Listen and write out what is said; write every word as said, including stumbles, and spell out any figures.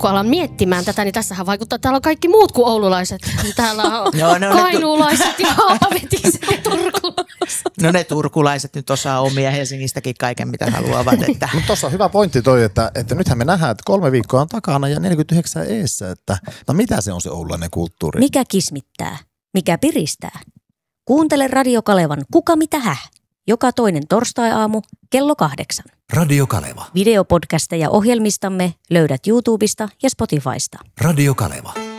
kun alan miettimään tätä, niin tässähän vaikuttaa, että täällä on kaikki muut kuin oululaiset. Täällä on no, no, kainuulaiset ja haavetiset ja turkulaiset. No ne turkulaiset nyt osaa omia Helsingistäkin kaiken, mitä haluavat. Että. Mutta tuossa on hyvä pointti toi, että, että nythän me nähdään, että kolme viikkoa on takana ja neljäkymmentäyhdeksän eessä. Että, no mitä se on se oululainen kulttuuri? Mikä kismittää? Mikä piristää? Kuuntele Radio Kalevan Kuka mitä häh? Joka toinen torstai-aamu kello kahdeksan. Radio Kaleva. Videopodcasteja ohjelmistamme löydät YouTubesta ja Spotifysta. Radio Kaleva.